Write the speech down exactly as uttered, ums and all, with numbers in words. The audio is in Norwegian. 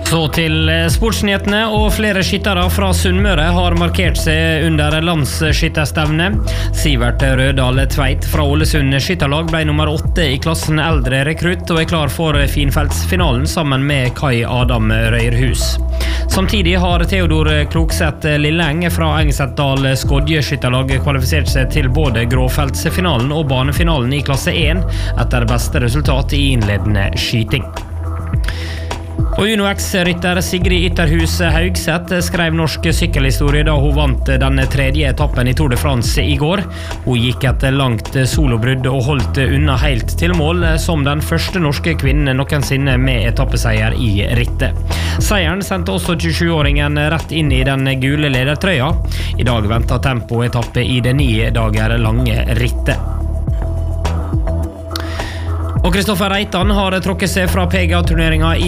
Så til sportsnyhetene, og flere skyttere fra Sunnmøre har markert seg under landsskytterstevne. Sivert Rødal Tveit fra Ålesund skytterlag ble nummer åtte i klassen eldre rekrutt og er klar for finfeltsfinalen sammen med Kai Adam Røyrhus. Samtidig har Theodor Krokseth Lilleng fra Engesetdal Skodje skytterlag kvalifisert seg til både gråfeltsfinalen og banefinalen i klasse én etter beste resultat i innledende skyting. Og Uno X-rytter Sigrid Ytterhus Haugseth skrev norsk sykkelhistorie da hun vant den tredje etappen i Tour de France i går. Hun gikk et langt solobrudd og holdt unna helt til mål som den første norske kvinnen noensinne med etappeseier i rittet. Seieren sendte også tjuesjuåringen rett inn i den gule ledertrøya. I dag venter tempoetappe i det ni dager lange rittet. Og Kristoffer Reitan har tråkket seg fra P G A-turneringen i